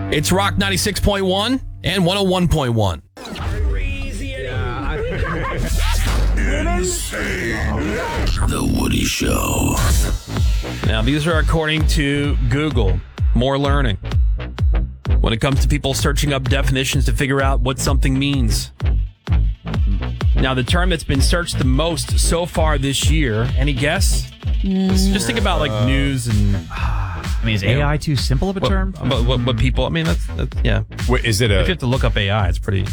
It's Rock 96.1 and 101.1. The Woody Show. Now, these are according to Google. More learning when it comes to people searching up definitions to figure out what something means. Now, the term that's been searched the most so far this year, any guess? Just think about like news and... I mean, is AI too simple of a term? What people... I mean, that's yeah. Wait, is it If you have to look up AI, it's pretty...